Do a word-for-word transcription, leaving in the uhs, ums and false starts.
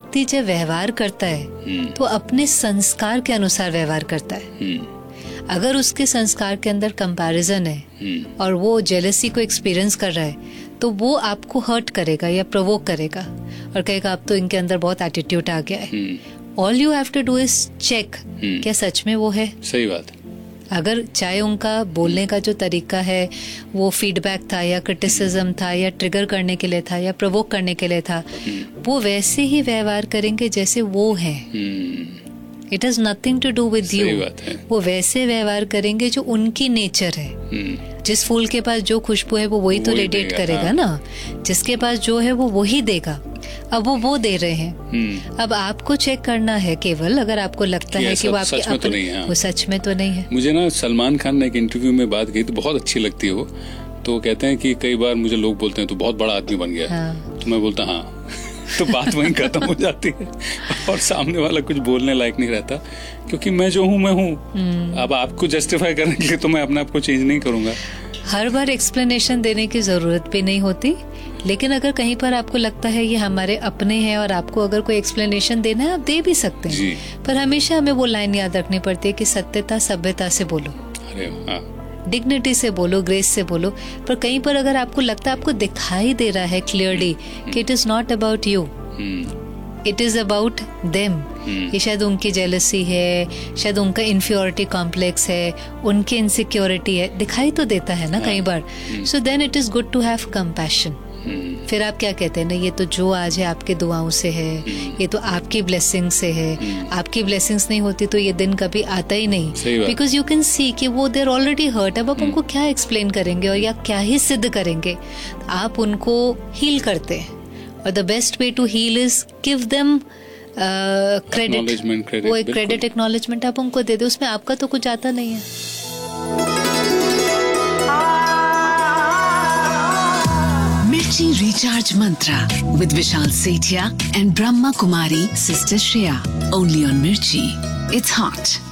व्यक्ति जब व्यवहार करता है तो अपने संस्कार के अनुसार व्यवहार करता है। अगर उसके संस्कार के अंदर कंपैरिजन है और वो जेलसी को एक्सपीरियंस कर रहा है तो वो आपको हर्ट करेगा या प्रोवोक करेगा और कहेगा अब तो इनके अंदर बहुत एटीट्यूड आ गया है। All you have to do is check, क्या सच में वो है? सही बात है। अगर चाहे उनका बोलने का जो तरीका है वो फीडबैक था या क्रिटिसिज्म था या ट्रिगर करने के लिए था या प्रोवोक करने के लिए था, वो वैसे ही व्यवहार करेंगे जैसे वो है। It has nothing to do with you. वो वैसे व्यवहार करेंगे जो उनकी नेचर है। जिस फूल के पास जो खुशबू है वो वही तो रेडिएट करेगा। हाँ। ना, जिसके पास जो है वो वही देगा। अब वो वो दे रहे हैं। अब आपको चेक करना है केवल, अगर आपको लगता है कि वो आपके अपने, तो नहीं है, वो सच में तो नहीं है। मुझे ना सलमान खान ने एक इंटरव्यू में बात की तो बहुत अच्छी लगती है वो। तो कहते हैं कि कई बार मुझे लोग बोलते हैं तो बहुत बड़ा आदमी बन गया। हाँ। तो मैं बोलता हाँ तो बात वहीं खत्म हो जाती है और सामने वाला कुछ बोलने लायक नहीं रहता, क्योंकि मैं जो हूँ मैं हूँ। अब आपको जस्टिफाई करने के लिए तो मैं अपने आप को चेंज नहीं करूंगा। हर बार एक्सप्लेनेशन देने की जरूरत भी नहीं होती, लेकिन अगर कहीं पर आपको लगता है ये हमारे अपने हैं और आपको अगर कोई एक्सप्लेनेशन देना है आप दे भी सकते हैं। पर हमेशा हमें वो लाइन याद रखनी पड़ती है कि सत्यता सभ्यता से बोलो। अरे हाँ। डिग्निटी से बोलो, ग्रेस से बोलो। पर कहीं पर अगर आपको लगता है, आपको दिखाई दे रहा है क्लियरली कि it is not about you, it is about them, ये शायद उनकी जेलसी है, शायद उनका इन्फियोरिटी कॉम्प्लेक्स है, उनकी इनसिक्योरिटी है, दिखाई तो देता है ना कई बार। So then it is good to have compassion. फिर आप क्या कहते हैं ना, ये तो जो आज है आपके दुआओं से है, ये तो आपकी ब्लेसिंग से है। आपकी ब्लेसिंग्स नहीं होती तो ये दिन कभी आता ही नहीं, बिकॉज यू कैन सी कि वो देर ऑलरेडी हर्ट। अब आप उनको क्या एक्सप्लेन करेंगे और या क्या ही सिद्ध करेंगे? आप उनको हील करते हैं और the best way to heal is give them credit. वो एक क्रेडिट एक्नॉलेजमेंट आप उनको दे दो, उसमें आपका तो कुछ आता नहीं है। Mirchi Recharge Mantra with Vishal Sethia and Brahma Kumari Sister Shreya. Only on Mirchi. It's hot.